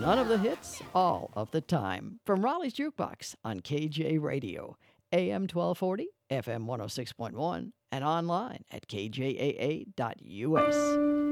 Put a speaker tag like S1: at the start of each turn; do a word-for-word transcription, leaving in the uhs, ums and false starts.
S1: None of the hits, all of the time. From Raleigh's Jukebox on K J Radio, A M twelve forty, F M one oh six point one, and online at k j a a dot u s.